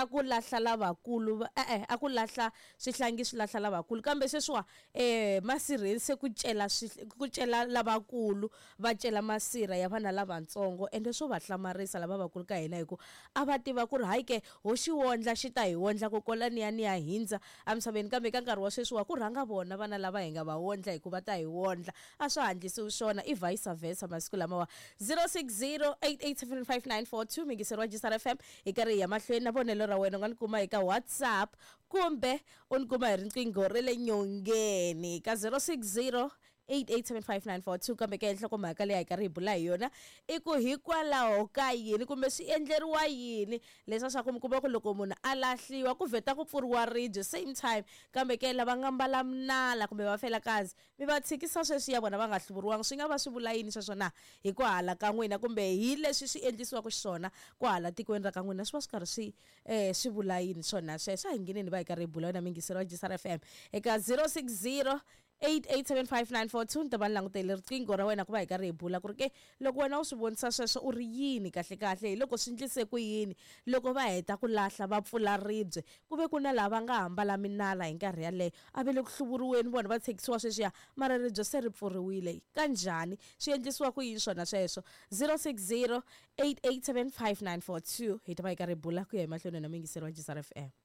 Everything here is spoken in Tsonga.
aku lahla lavakulu aku lahla swihlangi swi lahla lavakulu kambe sweswiwa masirheni se ku cela lavakulu va cela masirha ya vana lavatsongo ende swo va hlamarisa lavakulu ka hina hiku a va tiva ku ri hayi ke ho xiwondla xi ta hi wondla ku kola ni ya hindza amisaveni kambe ka nkarhi wa sweswiwa ku rhanga vona vana lava hi nga va wondla hikuva ta hi wondla a swa handlisiwi swona i vice versa masiku lamawa 0608875942 mingiseriwa Jisara FM hi karhi ya mahlweni na vonelo ra wena u nga ni kuma eka WhatsApp kumbe u ni kuma hi riqingho ra le nyongeni ka 0608875942 kambe ka nhlokomhaka leyi hi karhi hi bula hi yona i ku hikwalaho ka yini kumbe swi endleriwa yini leswa swa ku mi kuma ku loko munhu a lahliwa ku vheta ku pfuriwa ribye same time kambe ke lava nga mbala mnala kumbe va fela kazi mi va tshikisa sweswi ya vona va nga hluvuriwanga swi nga va swi vula yini sweswo na hi ku hala ka n'wina kumbe hi leswi swi endlisiwaka xiswona ku hala tikweni ra ka n'wina swi va swi karhi swi vula yini swona sweswo hi ngheneni va hi karhi hi bula na mingiseriwa Jisara FM eka 0608875942 ta va langutele riqingho ra wena ku va hi karhi hi bula ku ri ke loko wena u swi vonisa sweswo u ri yini kahle kahle hi loko swi ndlise ku yini loko va heta ku lahla va pfula ribye ku ve ku na lava nga hambala minala hi nkarhi yaleyo a ve le ku hluvuriweni vona va tshekisiwa sweswiya mara ribye se ri pfuriwile kanjhani swi endlisiwa ku yini swona sweswo 0608875942 hi ta va hi karhi hi bula ku ya emahlweni na mingiseriwa Jisara FM